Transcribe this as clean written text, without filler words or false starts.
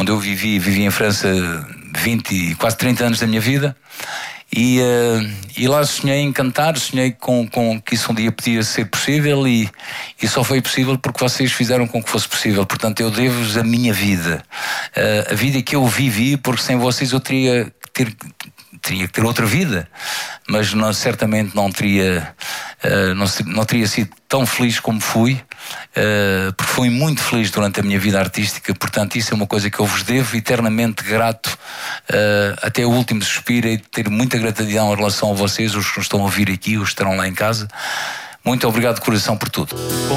onde eu vivi em França 20, quase 30 anos da minha vida. E lá sonhei em cantar, sonhei com que isso um dia podia ser possível, e só foi possível porque vocês fizeram com que fosse possível. Portanto, eu devo-vos a minha vida, a vida que eu vivi, porque sem vocês eu teria que ter outra vida, mas certamente não teria sido tão feliz como fui, porque fui muito feliz durante a minha vida artística. Portanto, isso é uma coisa que eu vos devo, eternamente grato, até o último suspiro, e ter muita gratidão em relação a vocês, os que estão a ouvir aqui, os que estarão lá em casa. Muito obrigado de coração por tudo.